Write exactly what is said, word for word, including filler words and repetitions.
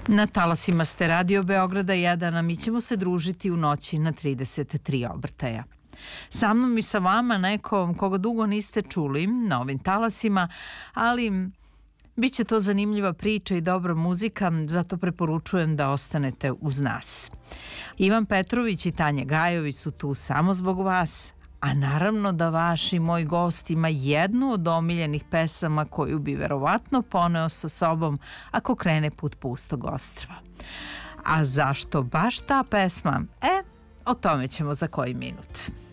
Na talasima ste Radio Beograda jedan, a mi ćemo se družiti u noći na trideset tri obrtaja. Sa mnom i sa vama neko koga dugo niste čuli na ovim talasima, ali bit će to zanimljiva priča i dobra muzika, zato preporučujem da ostanete uz nas. Ivan Petrović i Tanja Gajović su tu samo zbog vas, a naravno da vaš i moj gost ima jednu od omiljenih pesama koju bi verovatno poneo sa sobom ako krene put pustog ostrva. A zašto baš ta pesma? E, o tome ćemo za koji minut.